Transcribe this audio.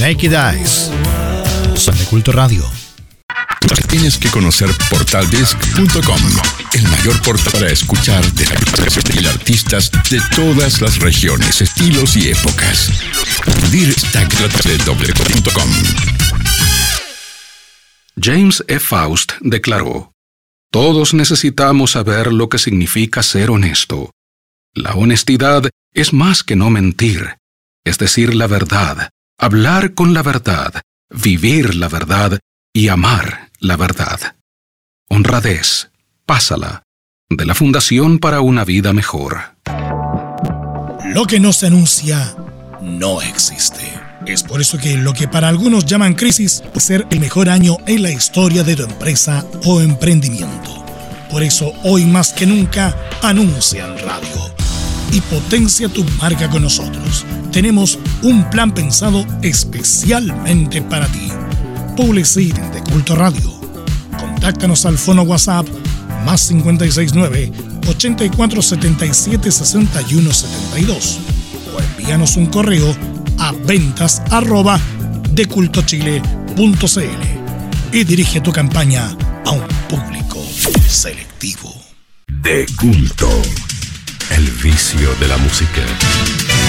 Naked Eyes. Son de Culto Radio. Tienes que conocer portaldisc.com, el mayor portal para escuchar de artistas de todas las regiones, estilos y épocas. www.com. James E. Faust declaró: todos necesitamos saber lo que significa ser honesto. La honestidad es más que no mentir, es decir la verdad, hablar con la verdad, vivir la verdad y amar la verdad. Honradez, pásala, de la Fundación para una Vida Mejor. Lo que no se anuncia no existe. Es por eso que lo que para algunos llaman crisis puede ser el mejor año en la historia de tu empresa o emprendimiento. Por eso hoy más que nunca anuncia en radio y potencia tu marca con nosotros. Tenemos un plan pensado especialmente para ti. Publicity de Culto Radio. Contáctanos al fono WhatsApp más 569-8477-6172 o envíanos un correo a ventas@decultochile.cl y dirige tu campaña a un público selectivo. De Culto, el vicio de la música.